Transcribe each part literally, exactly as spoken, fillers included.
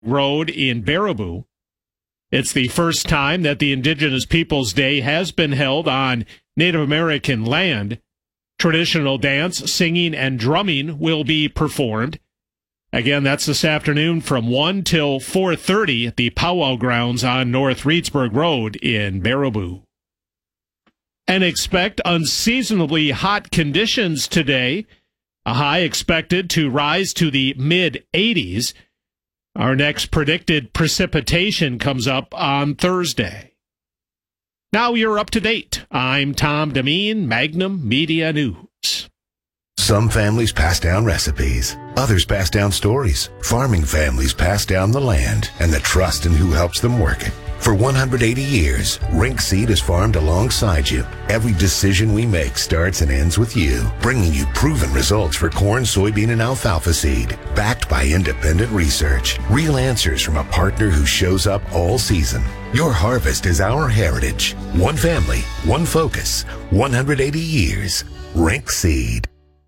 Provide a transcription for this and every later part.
Road in Baraboo. It's the first time that the Indigenous Peoples Day has been held on Native American land. Traditional dance, singing, and drumming will be performed. Again, that's this afternoon from one till four thirty at the Powwow Grounds on North Reedsburg Road in Baraboo. And expect unseasonably hot conditions today. A high expected to rise to the mid eighties. Our next predicted precipitation comes up on Thursday. Now you're up to date. I'm Tom Demeen, Magnum Media News. Some families pass down recipes. Others pass down stories. Farming families pass down the land and the trust in who helps them work it. For one hundred eighty years, Rink Seed has farmed alongside you. Every decision we make starts and ends with you, bringing you proven results for corn, soybean, and alfalfa seed, backed by independent research. Real answers from a partner who shows up all season. Your harvest is our heritage. One family, one focus, one hundred eighty years. Rink Seed.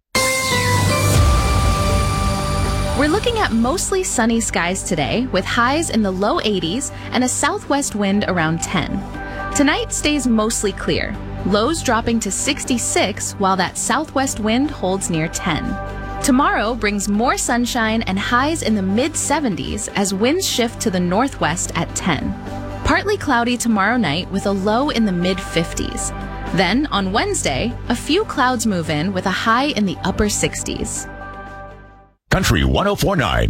We're looking at mostly sunny skies today with highs in the low eighties and a southwest wind around ten. Tonight stays mostly clear, lows dropping to sixty-six while that southwest wind holds near ten. Tomorrow brings more sunshine and highs in the mid seventies as winds shift to the northwest at ten. Partly cloudy tomorrow night with a low in the mid fifties. Then on Wednesday, a few clouds move in with a high in the upper sixties. Country one oh four point nine.